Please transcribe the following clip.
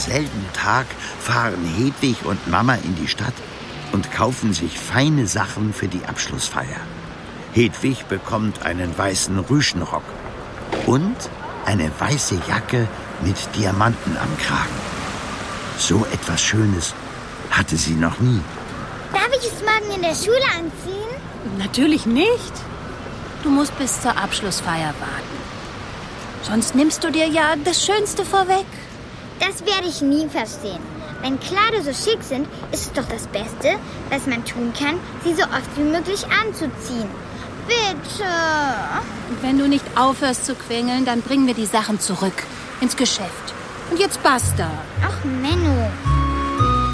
selben Tag fahren Hedwig und Mama in die Stadt und kaufen sich feine Sachen für die Abschlussfeier. Hedwig bekommt einen weißen Rüschenrock und eine weiße Jacke mit Diamanten am Kragen. So etwas Schönes hatte sie noch nie. Darf ich es morgen in der Schule anziehen? Natürlich nicht. Du musst bis zur Abschlussfeier warten. Sonst nimmst du dir ja das Schönste vorweg. Das werde ich nie verstehen. Wenn Kleider so schick sind, ist es doch das Beste, was man tun kann, sie so oft wie möglich anzuziehen. Bitte. Und wenn du nicht aufhörst zu quengeln, dann bringen wir die Sachen zurück ins Geschäft. Und jetzt basta. Ach, Menno.